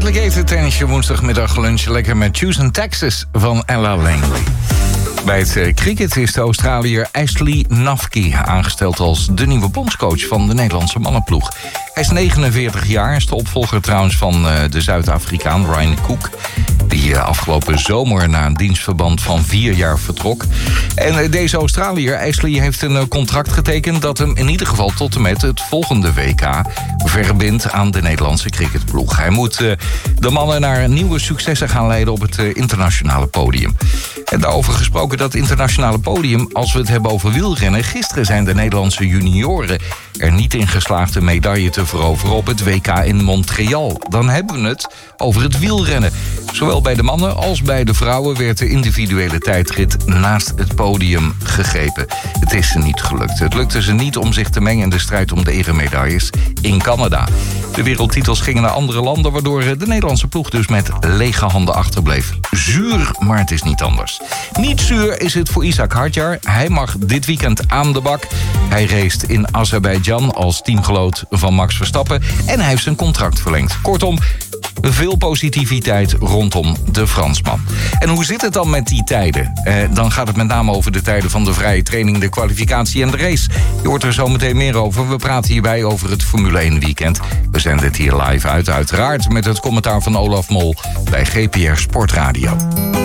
Complicated tijdens je woensdagmiddag lunch lekker met Houston, Texas van Ella Langley. Bij het cricket is de Australiër Ashley Nafki aangesteld als de nieuwe bondscoach van de Nederlandse mannenploeg. Hij is 49 jaar, is de opvolger trouwens van de Zuid-Afrikaan Ryan Cook, die afgelopen zomer na een dienstverband van 4 jaar vertrok. En deze Australiër, Ashley, heeft een contract getekend dat hem in ieder geval tot en met het volgende WK verbindt aan de Nederlandse cricketploeg. Hij moet de mannen naar nieuwe successen gaan leiden op het internationale podium. En daarover gesproken, dat internationale podium, als we het hebben over wielrennen. Gisteren zijn de Nederlandse junioren er niet in geslaagd een medaille te veroveren op het WK in Montreal. Dan hebben we het over het wielrennen. Zowel bij de mannen als bij de vrouwen werd de individuele tijdrit naast het podium gegrepen. Het is ze niet gelukt. Het lukte ze niet om zich te mengen in de strijd om de eremedailles in Canada. De wereldtitels gingen naar andere landen, waardoor de Nederlandse ploeg dus met lege handen achterbleef. Zuur, maar het is niet anders. Niet zuur is het voor Ishak Hadjar. Hij mag dit weekend aan de bak. Hij race in Azerbeidzjan als teamgenoot van Max Verstappen en hij heeft zijn contract verlengd. Kortom, veel positiviteit rondom de Fransman. En hoe zit het dan met die tijden? Dan gaat het met name over de tijden van de vrije training, de kwalificatie en de race. Je hoort er zo meteen meer over. We praten hierbij over het Formule 1 weekend. We zenden het hier live uit, uiteraard met het commentaar van Olaf Mol bij GPR Sportradio.